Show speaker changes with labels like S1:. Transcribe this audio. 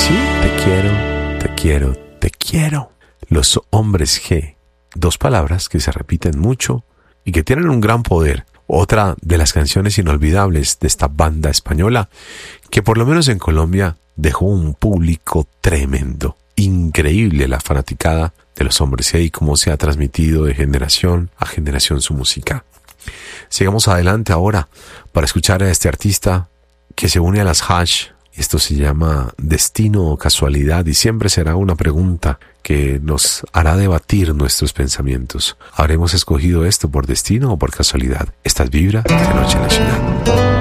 S1: Sí, te quiero, te quiero, te quiero. Los hombres G, dos palabras que se repiten mucho y que tienen un gran poder. Otra de las canciones inolvidables de esta banda española que por lo menos en Colombia dejó un público tremendo. Increíble la fanaticada de los hombres G y cómo se ha transmitido de generación a generación su música. Sigamos adelante ahora para escuchar a este artista que se une a las Hash. Esto se llama Destino o Casualidad y siempre será una pregunta que nos hará debatir nuestros pensamientos. ¿Habremos escogido esto por destino o por casualidad? Esta es Vibra de Noche en la Ciudad.